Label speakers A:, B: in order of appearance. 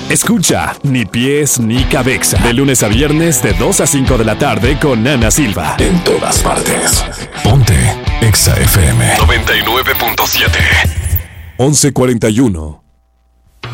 A: Escucha Ni Pies ni Cabeza. De lunes a viernes de 2 a 5 de la tarde con Ana Silva.
B: En todas partes. Ponte Exa FM 99.7.
A: 11:41.